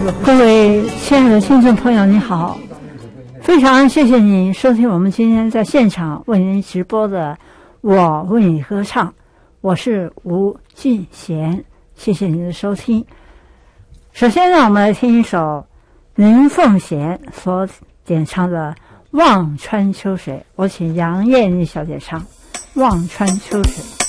各位亲爱的听众朋友，你好，非常谢谢你收听我们今天在现场为您直播的我为你歌唱，我是吴俊贤，谢谢您的收听。首先让我们来听一首林凤贤所演唱的《望穿秋水》，我请杨艳丽小姐唱《望穿秋水》。